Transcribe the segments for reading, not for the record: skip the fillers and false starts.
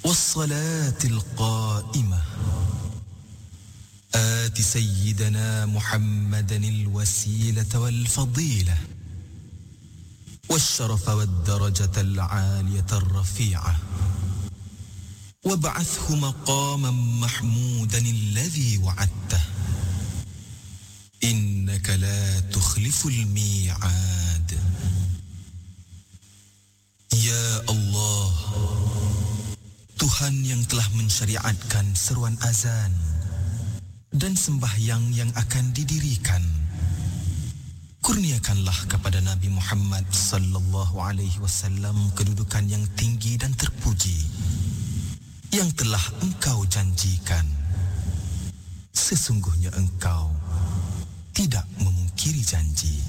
والصلاة القائمة آت سيدنا محمدا الوسيلة والفضيلة والشرف والدرجة العالية الرفيعة وابعثه مقاما محمودا الذي وعدته إنك لا تخلف الميعاد. Ya Allah, Tuhan yang telah mensyariatkan seruan azan dan sembahyang yang akan didirikan, kurniakanlah kepada Nabi Muhammad sallallahu alaihi wasallam kedudukan yang tinggi dan terpuji yang telah Engkau janjikan. Sesungguhnya Engkau tidak memungkiri janji.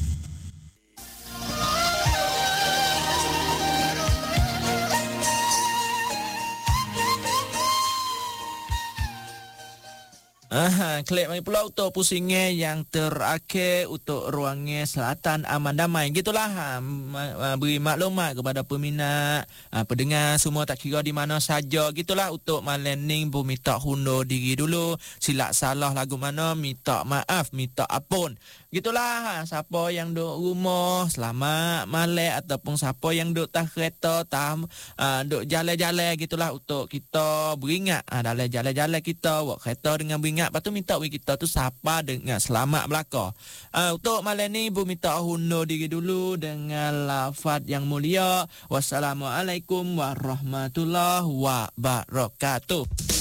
Klik mari pula untuk pusingnya yang terakhir untuk ruangnya Selatan Aman Damai. Gitulah beri maklumat kepada peminat, pendengar semua tak kira di mana saja. Gitulah untuk malam ni bu minta hundur diri dulu. Silap salah lagu mana minta maaf, minta ampun. Gitulah siapa yang duduk rumah selamat malam ataupun siapa yang duduk tak kereta duduk jalan-jalan gitulah untuk kita beringat dalam jalan-jalan kita buat kereta dengan beringat. Lepas tu minta kita tu siapa dengan selamat belaka. Untuk malam ni bu minta hundur diri dulu dengan lafaz yang mulia. Wassalamualaikum warahmatullahi wabarakatuh.